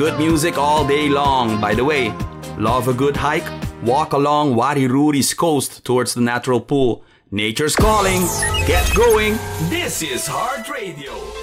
good music all day long. By the way, love a good hike? Walk along Wariruri's coast towards the natural pool. Nature's calling. Get going. This is Heart Radio.